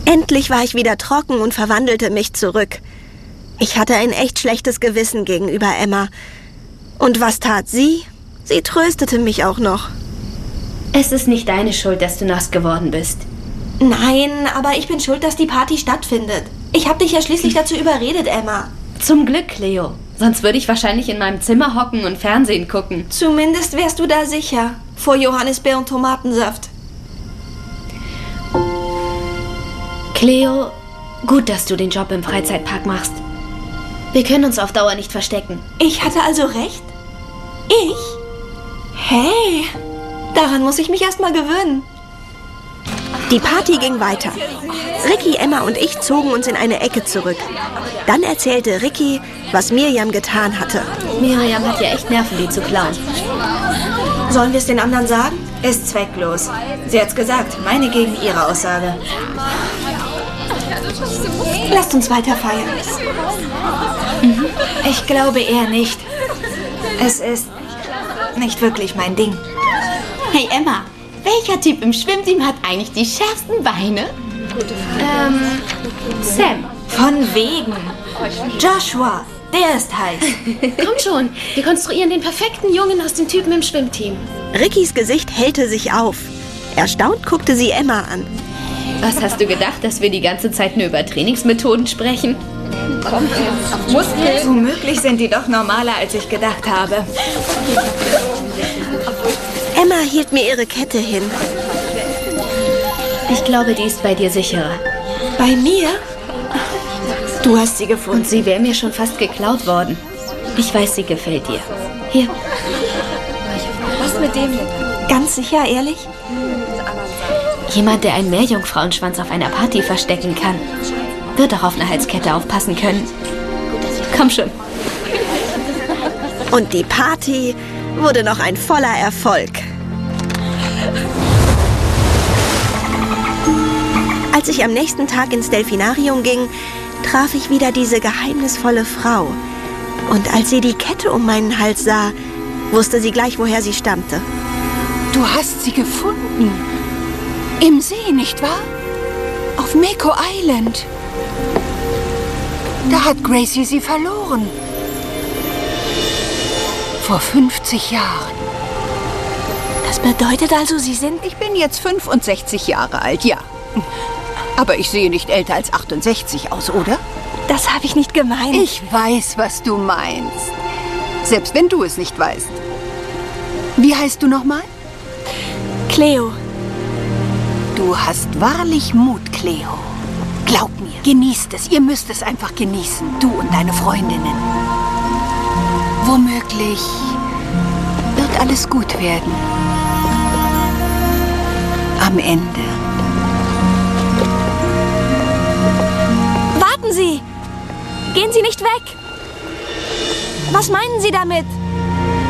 Endlich war ich wieder trocken und verwandelte mich zurück. Ich hatte ein echt schlechtes Gewissen gegenüber Emma. Und was tat sie? Sie tröstete mich auch noch. Es ist nicht deine Schuld, dass du nass geworden bist. Nein, aber ich bin schuld, dass die Party stattfindet. Ich habe dich ja schließlich dazu überredet, Emma. Zum Glück, Cleo. Sonst würde ich wahrscheinlich in meinem Zimmer hocken und Fernsehen gucken. Zumindest wärst du da sicher. Vor Johannisbeer und Tomatensaft. Cleo, gut, dass du den Job im Freizeitpark machst. Wir können uns auf Dauer nicht verstecken. Ich hatte also recht? Ich? Hey, daran muss ich mich erst mal gewöhnen. Die Party ging weiter. Ricky, Emma und ich zogen uns in eine Ecke zurück. Dann erzählte Ricky, was Miriam getan hatte. Miriam hat ja echt Nerven, die zu klauen. Sollen wir es den anderen sagen? Ist zwecklos. Sie hat's gesagt, meine gegen ihre Aussage. Lasst uns weiter feiern. Ich glaube eher nicht. Es ist nicht wirklich mein Ding. Hey Emma, welcher Typ im Schwimmteam hat eigentlich die schärfsten Beine? Sam. Von wegen. Joshua, der ist heiß. Komm schon, wir konstruieren den perfekten Jungen aus den Typen im Schwimmteam. Rickys Gesicht hellte sich auf. Erstaunt guckte sie Emma an. Was hast du gedacht, dass wir die ganze Zeit nur über Trainingsmethoden sprechen? Womöglich sind die doch normaler, als ich gedacht habe. Emma hielt mir ihre Kette hin. Ich glaube, die ist bei dir sicherer. Bei mir? Du hast sie gefunden. Und sie wäre mir schon fast geklaut worden. Ich weiß, sie gefällt dir. Hier. Was mit dem denn? Ganz sicher, ehrlich? Jemand, der einen Meerjungfrauenschwanz auf einer Party verstecken kann, wird auch auf eine Halskette aufpassen können. Komm schon. Und die Party wurde noch ein voller Erfolg. Als ich am nächsten Tag ins Delfinarium ging, traf ich wieder diese geheimnisvolle Frau. Und als sie die Kette um meinen Hals sah, wusste sie gleich, woher sie stammte. Du hast sie gefunden. Im See, nicht wahr? Auf Mako Island. Da hat Gracie sie verloren. Vor 50 Jahren. Das bedeutet also, Sie sind... Ich bin jetzt 65 Jahre alt, ja. Aber ich sehe nicht älter als 68 aus, oder? Das habe ich nicht gemeint. Ich weiß, was du meinst. Selbst wenn du es nicht weißt. Wie heißt du nochmal? Cleo. Du hast wahrlich Mut, Cleo. Glaub mir, genießt es. Ihr müsst es einfach genießen, du und deine Freundinnen. Womöglich wird alles gut werden. Am Ende. Warten Sie! Gehen Sie nicht weg! Was meinen Sie damit?